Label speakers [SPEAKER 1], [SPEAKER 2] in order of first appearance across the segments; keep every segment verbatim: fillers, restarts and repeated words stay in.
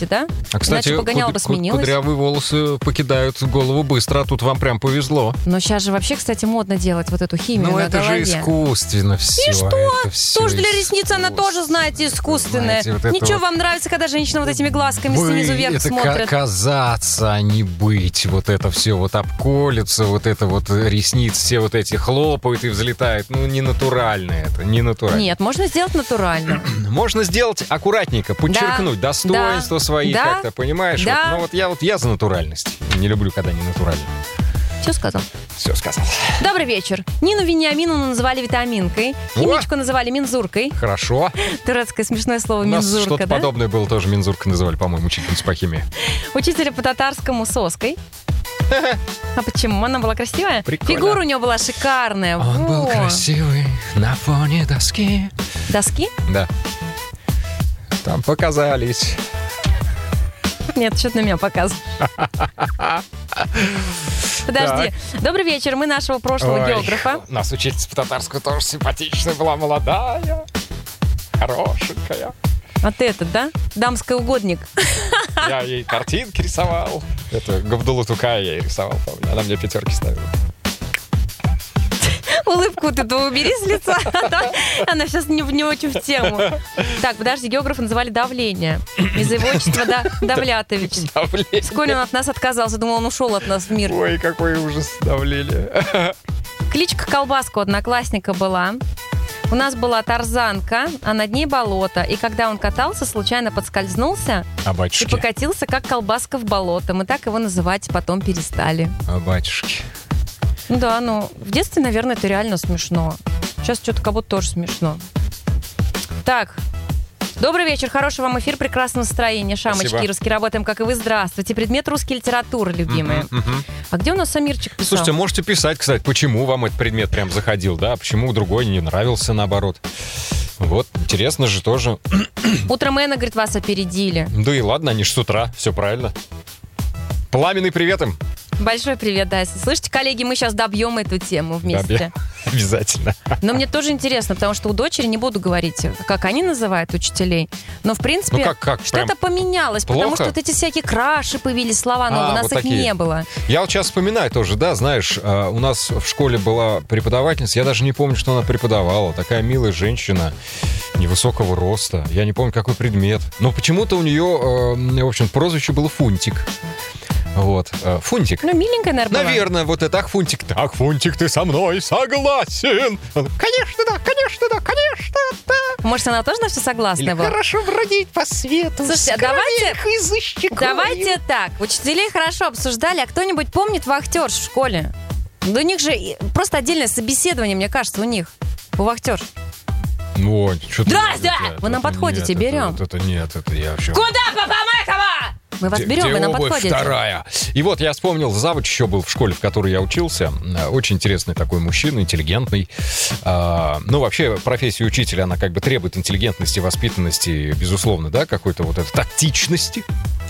[SPEAKER 1] видите, да?
[SPEAKER 2] А, кстати,
[SPEAKER 1] Иначе погоняла
[SPEAKER 2] куд-
[SPEAKER 1] бы сменилась.
[SPEAKER 2] кудрявые волосы покидают голову быстро, а тут вам прям повезло.
[SPEAKER 1] Но сейчас же вообще, кстати, модно делать вот эту химию
[SPEAKER 2] Ну,
[SPEAKER 1] на
[SPEAKER 2] это
[SPEAKER 1] голове.
[SPEAKER 2] же искусственно все.
[SPEAKER 1] И что?
[SPEAKER 2] Это все
[SPEAKER 1] Тоже для ресниц она тоже, знаете, искусственная.
[SPEAKER 2] Знаете, вот это
[SPEAKER 1] Ничего,
[SPEAKER 2] вот-
[SPEAKER 1] вам нравится, когда женщина вот этими глазками
[SPEAKER 2] Вы-
[SPEAKER 1] снизу вверх
[SPEAKER 2] это
[SPEAKER 1] смотрит?
[SPEAKER 2] ка- казаться, а не быть. Вот это все вот обколется, вот это вот ресниц все вот эти хлопают и взлетают. Ну, не натурально это, не натурально.
[SPEAKER 1] Нет, можно сделать натурально.
[SPEAKER 2] Можно сделать аккуратненько, подчеркнуть
[SPEAKER 1] Да,
[SPEAKER 2] достоинства
[SPEAKER 1] да,
[SPEAKER 2] свои
[SPEAKER 1] да,
[SPEAKER 2] как-то, понимаешь?
[SPEAKER 1] да.
[SPEAKER 2] Вот, ну вот я вот я за натуральность. Не люблю, когда не натурально.
[SPEAKER 1] Что сказал?
[SPEAKER 2] Все сказал.
[SPEAKER 1] Добрый вечер. Нину Вениаминовну называли витаминкой. Химичку называли мензуркой.
[SPEAKER 2] Хорошо.
[SPEAKER 1] Турецкое смешное слово
[SPEAKER 2] У нас
[SPEAKER 1] мензурка,
[SPEAKER 2] что-то
[SPEAKER 1] да?
[SPEAKER 2] подобное было тоже мензуркой называли, по-моему, учительницу по химии.
[SPEAKER 1] Учителя по татарскому соской. А почему? Она была красивая?
[SPEAKER 2] Прикольно.
[SPEAKER 1] Фигура у нее была шикарная.
[SPEAKER 2] Он был
[SPEAKER 1] Во.
[SPEAKER 2] красивый на фоне доски.
[SPEAKER 1] Доски?
[SPEAKER 2] Да. Там показались.
[SPEAKER 1] Нет, что-то на меня показывает. Подожди. Добрый вечер. Мы нашего прошлого
[SPEAKER 2] Ой,
[SPEAKER 1] географа.
[SPEAKER 2] У нас учительница по татарскому тоже симпатичная была, молодая, хорошенькая.
[SPEAKER 1] А ты этот, да? Дамский угодник.
[SPEAKER 2] Я ей картинки рисовал. Это Габдулла Тукая я ей рисовал, помню. Она мне пятерки ставила.
[SPEAKER 1] Улыбку вот эту убери с лица. Она сейчас не, не очень в тему. Так, подожди, географа называли давление. Из-за его отчества да, Давлятович.
[SPEAKER 2] Давление.
[SPEAKER 1] Вскоре он от нас отказался. Думал, он ушел от нас в мир.
[SPEAKER 2] Ой, какой ужас, давление.
[SPEAKER 1] Кличка Колбаска у одноклассника была. У нас была тарзанка, а над ней болото. И когда он катался, случайно подскользнулся
[SPEAKER 2] А
[SPEAKER 1] и
[SPEAKER 2] батюшки?
[SPEAKER 1] покатился, как колбаска в болото. Мы так его называть потом перестали.
[SPEAKER 2] А батюшки?
[SPEAKER 1] Ну да, ну, в детстве, наверное, это реально смешно. Сейчас что-то как будто тоже смешно. Так, добрый вечер, хорошего вам эфир, прекрасного настроения. Шамочки,
[SPEAKER 2] Спасибо.
[SPEAKER 1] русский, работаем, как и вы. Здравствуйте. Предмет русской литературы, любимые.
[SPEAKER 2] Мгм, мгм.
[SPEAKER 1] А где у нас Самирчик писал?
[SPEAKER 2] Слушайте, можете писать, кстати, почему вам этот предмет прям заходил, да? Почему другой не нравился, наоборот? Вот, интересно же тоже.
[SPEAKER 1] Утром Энна, говорит, вас опередили.
[SPEAKER 2] Да и ладно, они ж с утра, все правильно. Пламенный привет им.
[SPEAKER 1] Большой привет, да. Слышите, коллеги, мы сейчас добьем эту тему вместе.
[SPEAKER 2] Добьем. Обязательно.
[SPEAKER 1] Но мне тоже интересно, потому что у дочери, не буду говорить, как они называют учителей, но, в принципе,
[SPEAKER 2] Ну, как- как?
[SPEAKER 1] что-то
[SPEAKER 2] Прям
[SPEAKER 1] поменялось, потому
[SPEAKER 2] плохо?
[SPEAKER 1] что вот эти всякие краши появились, слова новые,
[SPEAKER 2] А,
[SPEAKER 1] у нас
[SPEAKER 2] вот
[SPEAKER 1] их
[SPEAKER 2] такие.
[SPEAKER 1] не было.
[SPEAKER 2] Я вот сейчас вспоминаю тоже, да, знаешь, э, у нас в школе была преподавательница, я даже не помню, что она преподавала, такая милая женщина, невысокого роста, я не помню, какой предмет, но почему-то у нее, э, в общем, прозвище было Фунтик. Вот, э, Фунтик.
[SPEAKER 1] Ну, миленькая, наверное, была.
[SPEAKER 2] Наверное, вот это, ах, Фунтик, так, Фунтик, ты со мной согласен? Он, конечно, да, конечно, да, конечно, да.
[SPEAKER 1] Может, она тоже на все согласная
[SPEAKER 2] Или
[SPEAKER 1] была?
[SPEAKER 2] хорошо бродить по свету.
[SPEAKER 1] Слушайте, а давайте, давайте так, учителей хорошо обсуждали, а кто-нибудь помнит вахтерш в школе? Да у них же и- просто отдельное собеседование, мне кажется, у них, у вахтерш.
[SPEAKER 2] Ну, что ты...
[SPEAKER 1] Здрасте!
[SPEAKER 2] это-
[SPEAKER 1] Вы нам
[SPEAKER 2] это
[SPEAKER 1] подходите,
[SPEAKER 2] нет,
[SPEAKER 1] берем.
[SPEAKER 2] Это, это нет, это я вообще...
[SPEAKER 1] Куда, Папа Майкова? Мы вас
[SPEAKER 2] Где-
[SPEAKER 1] берем,
[SPEAKER 2] где
[SPEAKER 1] вы нам
[SPEAKER 2] обувь
[SPEAKER 1] подходите.
[SPEAKER 2] вторая. И вот я вспомнил, завуч еще был в школе, в которой я учился. Э, Очень интересный такой мужчина, интеллигентный. А, ну, вообще, профессия учителя, она как бы требует интеллигентности, воспитанности, безусловно, да, какой-то вот этой тактичности.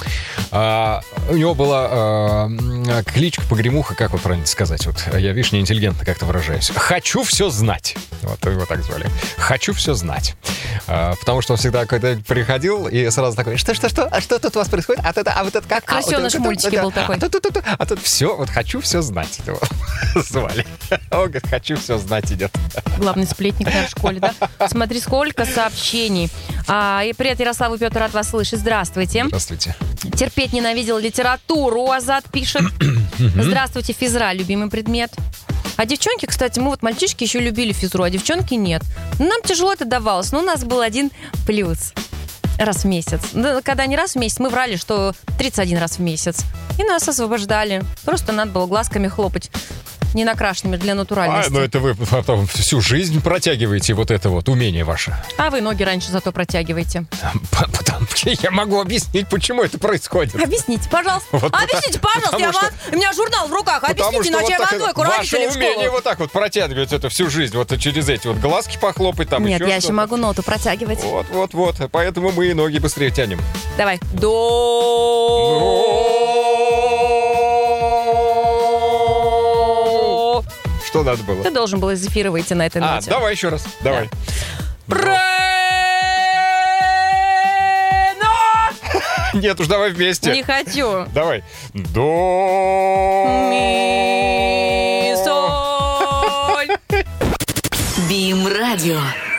[SPEAKER 2] А, у него была а, кличка Погремуха, как вот правильно сказать? Вот я, видишь, неинтеллигентно как-то выражаюсь. «Хочу все знать». Вот его так звали. «Хочу все знать». А, потому что он всегда, когда приходил, и сразу такой: что-что-что? А что тут у вас происходит? А, тут, а вот это как? А,
[SPEAKER 1] Крысёныш
[SPEAKER 2] вот это-
[SPEAKER 1] в мультике
[SPEAKER 2] да,
[SPEAKER 1] был такой.
[SPEAKER 2] А тут, тут, тут, а тут все, вот «хочу все знать». Его звали. Он говорит: «хочу все знать» идет.
[SPEAKER 1] Главный сплетник наверное, в школе, да? Смотри, сколько сообщений. А, и привет, Ярослав и Петр, рад вас слышать. Здравствуйте.
[SPEAKER 2] Здравствуйте.
[SPEAKER 1] Терпеть ненавидел литературу, Азат пишет. Здравствуйте, физра, любимый предмет. А девчонки, кстати, мы вот мальчишки еще любили физру, а девчонки нет. Нам тяжело это давалось, но у нас был один плюс. Раз в месяц. Да, когда не раз в месяц, мы врали, что тридцать один раз в месяц. И нас освобождали. Просто надо было глазками хлопать. Не накрашенными для
[SPEAKER 2] А,
[SPEAKER 1] натуральности.
[SPEAKER 2] ну это вы потом всю жизнь протягиваете вот это вот умение ваше.
[SPEAKER 1] А вы ноги раньше зато протягиваете.
[SPEAKER 2] П- Потому что я могу объяснить, почему это происходит.
[SPEAKER 1] Объясните, пожалуйста.
[SPEAKER 2] Вот
[SPEAKER 1] Объясните, пожалуйста.
[SPEAKER 2] потому
[SPEAKER 1] Я
[SPEAKER 2] что-
[SPEAKER 1] вам- У меня журнал в руках.
[SPEAKER 2] Потому
[SPEAKER 1] Объясните,
[SPEAKER 2] что
[SPEAKER 1] иначе я
[SPEAKER 2] вот так
[SPEAKER 1] вам
[SPEAKER 2] это-
[SPEAKER 1] двойку родителей в
[SPEAKER 2] ваше умение
[SPEAKER 1] школу.
[SPEAKER 2] вот так вот протягивать это всю жизнь, вот через эти вот глазки похлопать там.
[SPEAKER 1] Нет,
[SPEAKER 2] еще
[SPEAKER 1] я еще
[SPEAKER 2] что-то.
[SPEAKER 1] могу ноту протягивать.
[SPEAKER 2] Вот, вот, вот. Поэтому мы и ноги быстрее тянем.
[SPEAKER 1] Давай. До.
[SPEAKER 2] Что надо было?
[SPEAKER 1] Ты должен был из эфира выйти на этой
[SPEAKER 2] А,
[SPEAKER 1] ноте.
[SPEAKER 2] давай еще раз. Давай.
[SPEAKER 1] Прено!
[SPEAKER 2] Нет уж, давай вместе.
[SPEAKER 1] Не хочу.
[SPEAKER 2] Давай. До.
[SPEAKER 1] Ми, соль.
[SPEAKER 3] Бим Радио.